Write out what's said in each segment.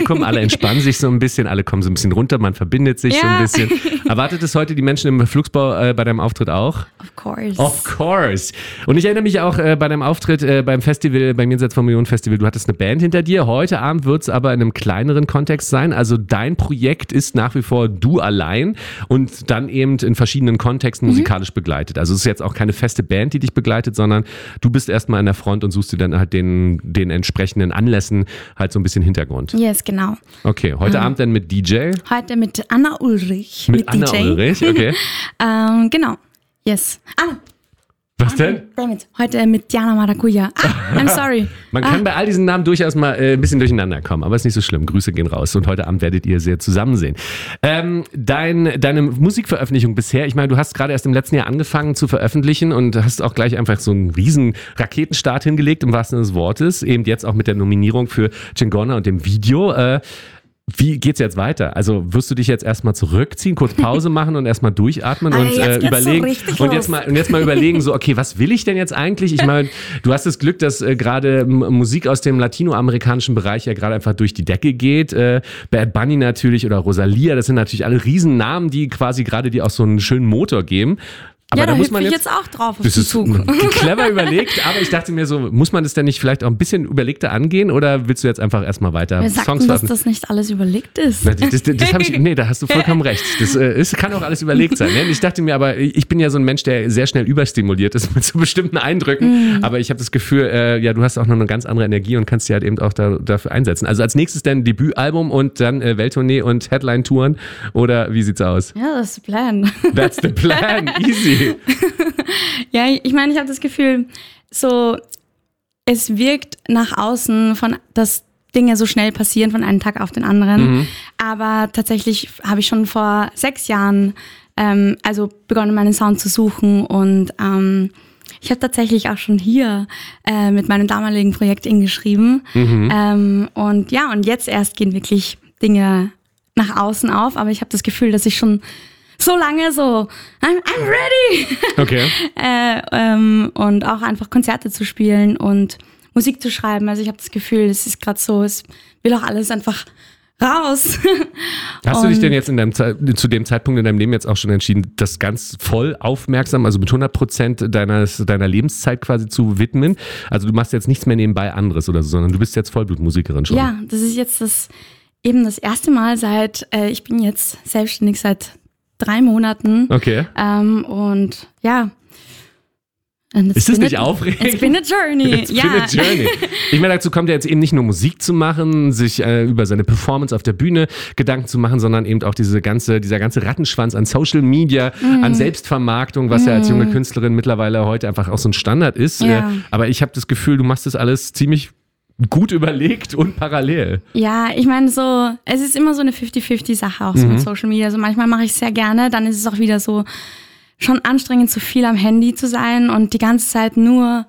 Publikum, alle entspannen sich so ein bisschen, alle kommen so ein bisschen runter, man verbindet sich so ein bisschen. Erwartet es heute die Menschen im Flugsbau bei deinem Auftritt auch? Of course. Of course. Und ich erinnere mich auch bei deinem Auftritt beim Festival, beim Jenseits von Millionen Festival, du hattest eine Band hinter dir. Heute Abend wird es aber in einem kleineren Kontext sein. Also dein Projekt ist nach wie vor du allein und dann eben in verschiedenen Kontexten musikalisch begleitet. Also es ist jetzt auch keine feste Band, die dich begleitet, sondern du bist erstmal an der Front und suchst dir dann halt den entsprechenden Anlässen halt so ein bisschen Hintergrund. Yes, genau. Okay, heute Abend dann mit DJ? Heute mit Anna Ulrich. Mit Anna DJ. Ulrich, okay. Genau, yes. Was denn? Damit. Heute mit Diana Maracuja. I'm sorry. Man kann bei all diesen Namen durchaus mal ein bisschen durcheinander kommen, aber ist nicht so schlimm. Grüße gehen raus und heute Abend werdet ihr sehr zusammen sehen. Deine Musikveröffentlichung bisher, ich meine, du hast gerade erst im letzten Jahr angefangen zu veröffentlichen und hast auch gleich einfach so einen riesen Raketenstart hingelegt, im wahrsten Sinne des Wortes. Eben jetzt auch mit der Nominierung für Chingona und dem Video. Wie geht's jetzt weiter? Also wirst du dich jetzt erstmal zurückziehen, kurz Pause machen und erstmal durchatmen und überlegen so und jetzt mal überlegen, so okay, was will ich denn jetzt eigentlich? Ich meine, du hast das Glück, dass gerade Musik aus dem latinoamerikanischen Bereich ja gerade einfach durch die Decke geht. Bad Bunny natürlich oder Rosalia, das sind natürlich alle Riesennamen, die quasi gerade dir auch so einen schönen Motor geben. Aber da muss man ich jetzt auch drauf auf das den ist Zug. Clever überlegt, aber ich dachte mir so, muss man das denn nicht vielleicht auch ein bisschen überlegter angehen oder willst du jetzt einfach erstmal weiter Wer sagt Songs denn, dass lassen? das nicht alles überlegt ist? Das hab ich, nee, da hast du vollkommen recht. Das kann auch alles überlegt sein. Ne? Ich dachte mir aber, ich bin ja so ein Mensch, der sehr schnell überstimuliert ist mit so bestimmten Eindrücken, aber ich habe das Gefühl, du hast auch noch eine ganz andere Energie und kannst dich halt eben auch dafür einsetzen. Also als nächstes dann Debütalbum und dann Welttournee und Headline-Touren oder wie sieht's aus? Ja, das ist der Plan. That's the plan, easy. Ja, ich meine, ich habe das Gefühl, so es wirkt nach außen, dass Dinge so schnell passieren von einem Tag auf den anderen. Aber tatsächlich habe ich schon vor 6 Jahren begonnen, meinen Sound zu suchen und ich habe tatsächlich auch schon hier mit meinem damaligen Projekt geschrieben. Und jetzt erst gehen wirklich Dinge nach außen auf, aber ich habe das Gefühl, dass ich schon so lange so, I'm ready. Okay. Und auch einfach Konzerte zu spielen und Musik zu schreiben. Also ich habe das Gefühl, es ist gerade so, es will auch alles einfach raus. Hast du dich denn jetzt zu dem Zeitpunkt in deinem Leben jetzt auch schon entschieden, das ganz voll aufmerksam, also mit 100% deiner Lebenszeit quasi zu widmen? Also du machst jetzt nichts mehr nebenbei anderes oder so, sondern du bist jetzt Vollblutmusikerin schon. Ja, das ist jetzt das erste Mal ich bin jetzt selbstständig seit 3 Monaten. Okay. Und ja. Ist das nicht aufregend? It's been a journey. It's been a journey. Ich meine, dazu kommt ja jetzt eben nicht nur Musik zu machen, sich über seine Performance auf der Bühne Gedanken zu machen, sondern eben auch dieser ganze Rattenschwanz an Social Media, an Selbstvermarktung, was ja als junge Künstlerin mittlerweile heute einfach auch so ein Standard ist. Ja. Aber ich habe das Gefühl, du machst das alles ziemlich gut überlegt und parallel. Ja, ich meine so, es ist immer so eine 50-50-Sache auch so mit Social Media. Also manchmal mache ich es sehr gerne, dann ist es auch wieder so schon anstrengend, zu viel am Handy zu sein und die ganze Zeit nur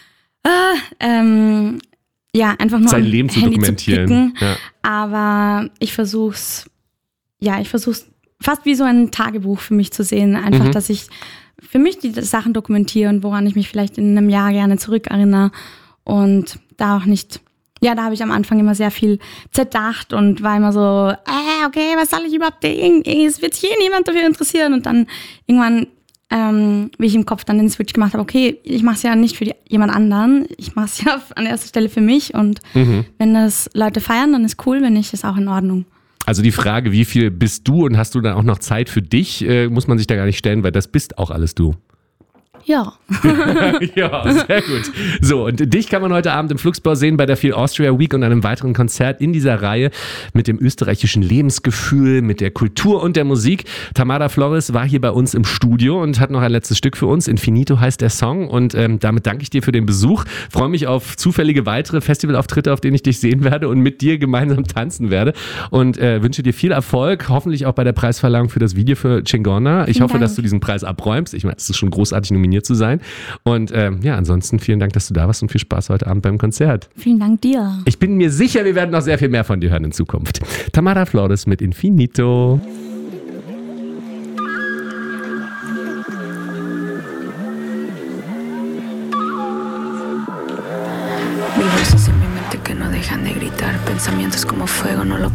einfach nur sein Leben zu dokumentieren. Zu ja. Aber ich versuch's fast wie so ein Tagebuch für mich zu sehen. Einfach, dass ich für mich die Sachen dokumentiere und woran ich mich vielleicht in einem Jahr gerne zurückerinnere und da auch nicht. Ja, da habe ich am Anfang immer sehr viel zerdacht und war immer so, okay, was soll ich überhaupt denken? Es wird sich niemand dafür interessieren. Und dann irgendwann, wie ich im Kopf dann den Switch gemacht habe, okay, ich mache es ja nicht für jemand anderen, ich mache es ja an erster Stelle für mich. Und wenn das Leute feiern, dann ist cool, wenn nicht, ist auch in Ordnung. Also die Frage, wie viel bist du und hast du dann auch noch Zeit für dich, muss man sich da gar nicht stellen, weil das bist auch alles du. Ja. Ja, sehr gut. So, und dich kann man heute Abend im Flugsbau sehen bei der Feel Austria Week und einem weiteren Konzert in dieser Reihe mit dem österreichischen Lebensgefühl, mit der Kultur und der Musik. Tamara Flores war hier bei uns im Studio und hat noch ein letztes Stück für uns. Infinito heißt der Song und damit danke ich dir für den Besuch. Freue mich auf zufällige weitere Festivalauftritte, auf denen ich dich sehen werde und mit dir gemeinsam tanzen werde und wünsche dir viel Erfolg, hoffentlich auch bei der Preisverleihung für das Video für Chingona. Ich hoffe, dass du diesen Preis abräumst. Ich meine, es ist schon großartig nominiert zu sein. Und ansonsten vielen Dank, dass du da warst und viel Spaß heute Abend beim Konzert. Vielen Dank dir. Ich bin mir sicher, wir werden noch sehr viel mehr von dir hören in Zukunft. Tamara Flores mit Infinito. Mi voz es en mi mente que no dejan de gritar. Pensamientos como fuego, no lo